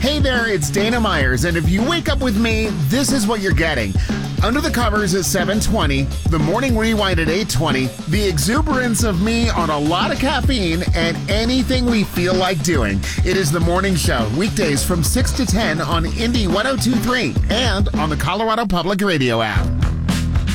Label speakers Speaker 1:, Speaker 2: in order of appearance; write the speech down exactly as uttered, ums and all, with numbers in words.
Speaker 1: Hey there, it's Dana Myers, and if you wake up with me, this is what you're getting. Under the Covers at seven twenty, the Morning Rewind at eight twenty, the exuberance of me on a lot of caffeine, and anything we feel like doing. It is The Morning Show, weekdays from six to ten on Indy one oh two point three and on the Colorado Public Radio app.